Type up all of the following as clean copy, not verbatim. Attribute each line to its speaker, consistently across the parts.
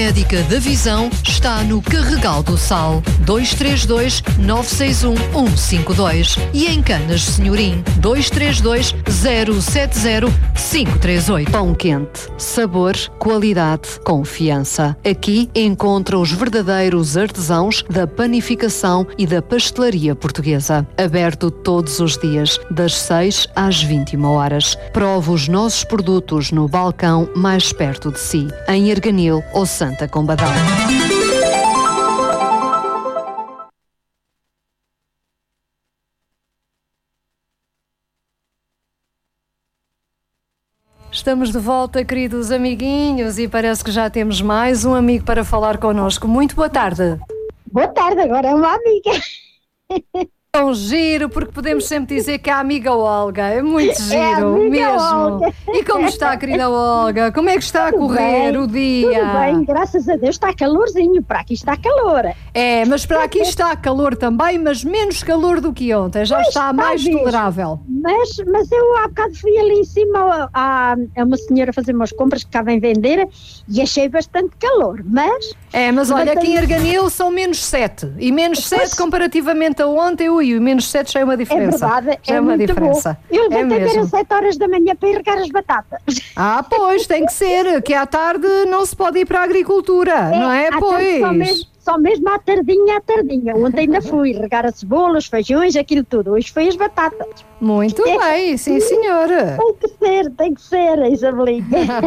Speaker 1: Médica da Visão está no Carregal do Sal, 232 961 152 e em Canas Senhorim, 232 070 538. Pão quente, sabor, qualidade, confiança. Aqui encontra os verdadeiros artesãos da panificação e da pastelaria portuguesa. Aberto todos os dias, das 6 às 21 horas. Prove os nossos produtos no balcão mais perto de si, em Arganil ou Santa Combadão. Estamos de volta, queridos amiguinhos, e parece que já temos mais um amigo para falar connosco. Muito boa tarde.
Speaker 2: Boa tarde, agora é uma amiga.
Speaker 1: É um giro, porque podemos sempre dizer que é a amiga Olga. É muito giro,
Speaker 2: a amiga
Speaker 1: mesmo.
Speaker 2: Olga.
Speaker 1: E como está, querida Olga? Como é que está a correr o dia?
Speaker 2: Tudo bem, graças a Deus está calorzinho. Para aqui está calor.
Speaker 1: É, mas para aqui está calor também, mas menos calor do que ontem. Já está mais tolerável.
Speaker 2: Mas eu há bocado fui ali em cima a uma senhora fazer umas compras que estava em vender e achei bastante calor,
Speaker 1: mas olha, aqui em Arganil são menos 7 e menos 7 comparativamente a ontem, e menos 7 já é uma diferença.
Speaker 2: É verdade,
Speaker 1: já é uma
Speaker 2: muito
Speaker 1: diferença.
Speaker 2: Bom. Eu levantei às 7 horas da manhã para ir regar as batatas.
Speaker 1: Ah, pois, tem que ser, que à tarde não se pode ir para a agricultura, não é? Pois.
Speaker 2: Só mesmo à tardinha. Ontem ainda fui regar a cebola, os feijões, aquilo tudo. Hoje foi as batatas.
Speaker 1: Muito bem, sim senhora.
Speaker 2: Tem que ser, Isabelinha.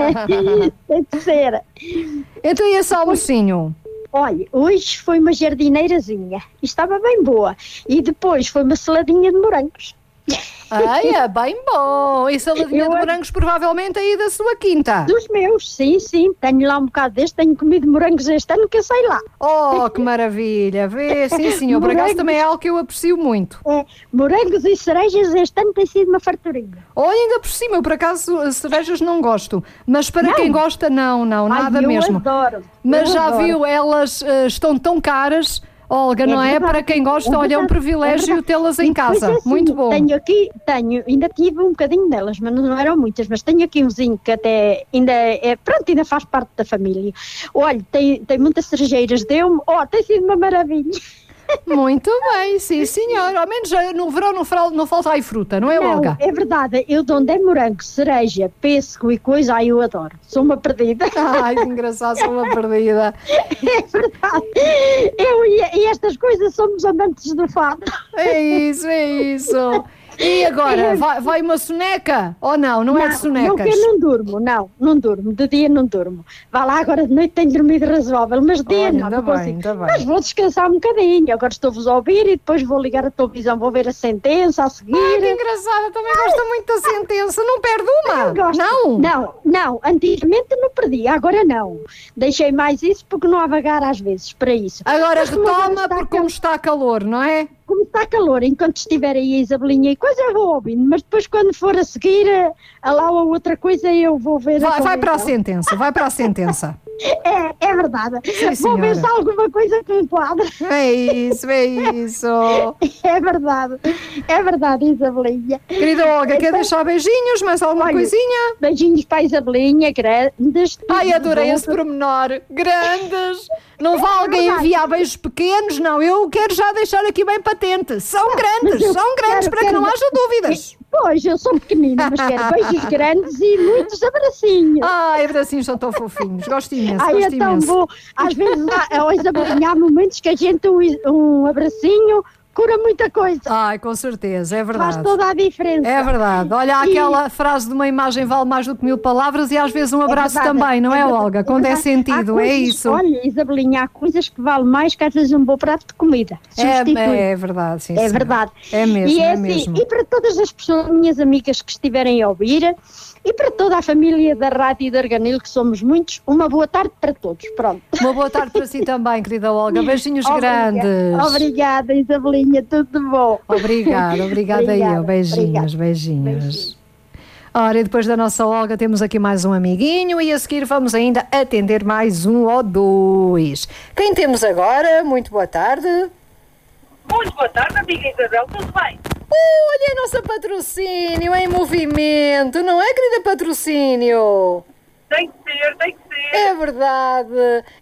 Speaker 2: Tem que ser.
Speaker 1: Então e esse almocinho?
Speaker 2: Olha, hoje foi uma jardineirazinha. Estava bem boa. E depois foi uma saladinha de morangos.
Speaker 1: Ai, é bem bom. E saladinha de morangos provavelmente aí da sua quinta.
Speaker 2: Dos meus, sim. Tenho lá um bocado deste, tenho comido morangos este ano que eu sei lá.
Speaker 1: Oh, que maravilha. Vê, sim senhor. Por acaso também é algo que eu aprecio muito.
Speaker 2: Morangos e cerejas este ano tem sido uma farturinha.
Speaker 1: Olha, ainda por cima, eu por acaso cerejas não gosto. Mas para quem gosta, não, nada mesmo.
Speaker 2: Adoro.
Speaker 1: Mas já viu, elas estão tão caras... Olga, não é? Para quem gosta, olha, é um privilégio tê-las em casa. Assim, muito bom.
Speaker 2: Ainda tive um bocadinho delas, mas não eram muitas, mas tenho aqui umzinho que até ainda faz parte da família. Olha, tem muitas cerejeiras, deu-me, tem sido uma maravilha.
Speaker 1: Muito bem, sim senhor. Ao menos no verão não falta aí fruta, não é, Olga?
Speaker 2: É verdade, eu de onde é morango, cereja, pêssego e coisa, eu adoro. Sou uma perdida.
Speaker 1: Ai, engraçado, sou uma perdida.
Speaker 2: É verdade. Eu e estas coisas somos amantes do fado.
Speaker 1: É isso. E agora, vai uma soneca? Ou não é de sonecas?
Speaker 2: Não, que eu não durmo, de dia não durmo. Vá lá, agora de noite tenho dormido razoável, mas de dia não consigo.
Speaker 1: Ainda bem.
Speaker 2: Mas vou descansar um bocadinho, agora estou-vos a ouvir e depois vou ligar a televisão, vou ver a sentença a seguir.
Speaker 1: Ai, que engraçada, também gosto muito da sentença, não perde uma?
Speaker 2: Não, antigamente não perdi, agora não. Deixei mais isso porque não há vagar às vezes para isso.
Speaker 1: Agora retoma porque como está calor, não é?
Speaker 2: Como está calor, enquanto estiver aí a Isabelinha e coisa eu vou ouvindo, mas depois quando for a seguir a lá ou outra coisa eu vou ver
Speaker 1: vai para a sentença.
Speaker 2: É verdade.
Speaker 1: Sim,
Speaker 2: vou ver se há alguma coisa que enquadra.
Speaker 1: É isso.
Speaker 2: É verdade, Isabelinha.
Speaker 1: Querida Olga, quer deixar beijinhos, mais alguma coisinha?
Speaker 2: Beijinhos para a Isabelinha, grandes.
Speaker 1: Ai, adorei esse pormenor. Grandes. Não vale enviar beijos pequenos, não. Eu quero já deixar aqui bem patente. São grandes para que não haja dúvidas.
Speaker 2: Pois, eu sou pequenina, mas quero beijos grandes e muitos abracinhos.
Speaker 1: Ai, abracinhos são tão fofinhos. Gosto imenso,
Speaker 2: Bom. Às vezes, Isabelinha, há momentos que a gente um abracinho cura muita coisa.
Speaker 1: Ai, com certeza, é verdade.
Speaker 2: Faz toda a diferença.
Speaker 1: É verdade. Olha, aquela frase de uma imagem vale mais do que 1000 palavras e às vezes um abraço também, não é, Olga? Quando é sentido, é isso.
Speaker 2: Olha, Isabelinha, há coisas que valem mais que às vezes um bom prato de comida.
Speaker 1: É verdade, sim.
Speaker 2: É verdade.
Speaker 1: É mesmo,
Speaker 2: é mesmo. E para todas as pessoas, minhas amigas que estiverem a ouvir, e para toda a família da Rádio de Arganil, que somos muitos, uma boa tarde para todos. Pronto.
Speaker 1: Uma boa tarde para si também, querida Olga. Beijinhos grandes.
Speaker 2: Obrigada, Isabelinha. Tudo de bom.
Speaker 1: Obrigada eu. Beijinhos. Ora, e depois da nossa Olga temos aqui mais um amiguinho e a seguir vamos ainda atender mais um ou dois. Quem temos agora? Muito boa tarde.
Speaker 3: Muito boa tarde, amiga Isabel. Tudo bem?
Speaker 1: Olha a nossa patrocínio em movimento, não é, querida patrocínio?
Speaker 3: Tem que ser.
Speaker 1: É verdade.